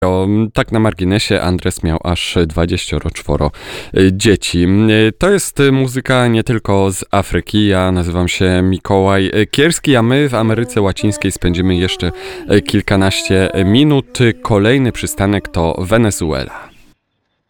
Tak na marginesie, Andres miał aż 24 dzieci. To jest muzyka nie tylko z Afryki. Ja nazywam się Mikołaj Kierski, a my w Ameryce Łacińskiej spędzimy jeszcze kilkanaście minut. Kolejny przystanek to Wenezuela.